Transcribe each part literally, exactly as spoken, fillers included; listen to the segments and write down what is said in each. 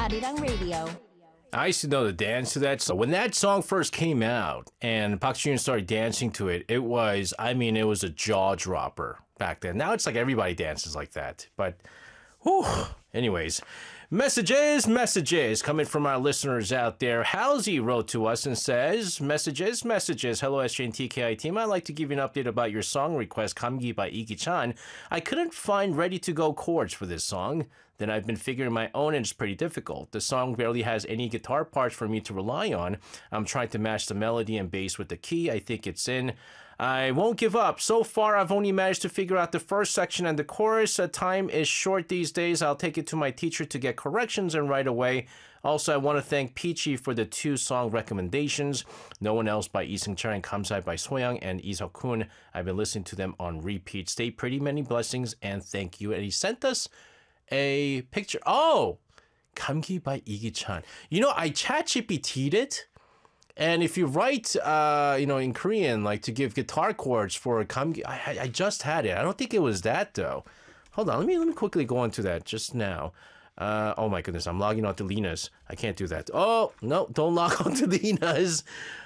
아리랑 Radio. I used to know the dance to that. So when that song first came out and Park Ji-yoon started dancing to it, it was, I mean, it was a jaw dropper back then. Now it's like everybody dances like that. But, whew, anyways. Messages, messages coming from our listeners out there. Halsey wrote to us and says, messages, messages. Hello, S J and T K I team. I'd like to give you an update about your song request, 감기 by Iki-chan. I couldn't find ready-to-go chords for this song. Then I've been figuring my own and it's pretty difficult. The song barely has any guitar parts for me to rely on. I'm trying to match the melody and bass with the key. I think it's in. I won't give up. So far, I've only managed to figure out the first section and the chorus. Uh, time is short these days. I'll take it to my teacher to get corrections and right away. Also, I want to thank Peachy for the two song recommendations. No One Else by Lee Seung-cheol and Kamsai by Soyoung and Lee Seok-kun. I've been listening to them on repeat. Stay pretty, many blessings, and thank you. And he sent us a picture. Oh, 감기 by Iki-chan. You know, I chat G P T'd it. And if you write, uh, you know, in Korean, like to give guitar chords for 감기, I, I just had it. I don't think it was that though. Hold on, let me let me quickly go into that just now. Uh, oh my goodness, I'm logging onto Lina's. I can't do that. Oh no, don't log onto Lina's.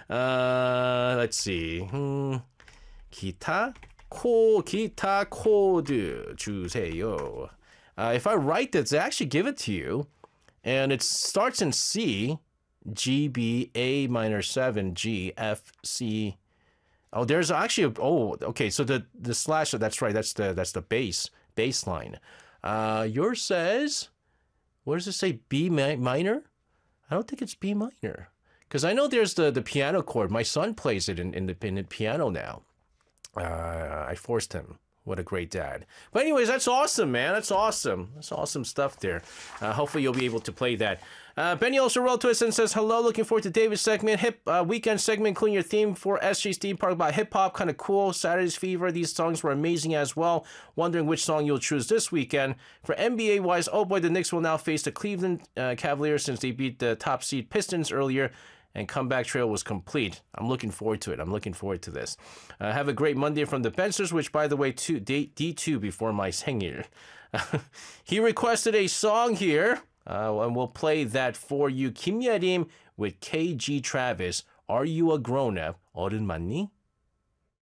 Uh, let's see. Hmm. 기타 코 기타 코드 주세요. Uh, if I write this, they actually give it to you, and it starts in C. G, B, A minor seven, G, F, C. Oh, there's actually a, oh, okay. So the the slash, that's right. That's the that's the bass bass line. Uh, yours says, what does it say? B mi- minor? I don't think it's B minor because I know there's the the piano chord. My son plays it in independent piano now. Uh, I forced him. What a great dad. But anyways, that's awesome, man. That's awesome. That's awesome stuff there. Uh, hopefully you'll be able to play that. Uh, Benny also wrote to us and says, hello, looking forward to David's segment, hip uh, weekend segment, including your theme for S G's theme park by hip-hop. Kind of cool. Saturday's Fever. These songs were amazing as well. Wondering which song you'll choose this weekend. For N B A-wise, oh boy, the Knicks will now face the Cleveland uh, Cavaliers since they beat the top seed Pistons earlier. And comeback trail was complete. I'm looking forward to it. I'm looking forward to this. Uh, have a great Monday from the Bencers, which, by the way, two, D, D2 before my 생일. He requested a song here, uh, and we'll play that for you. Kim Yerim with K G Travis. Are you a grown-up? 어른 맞니?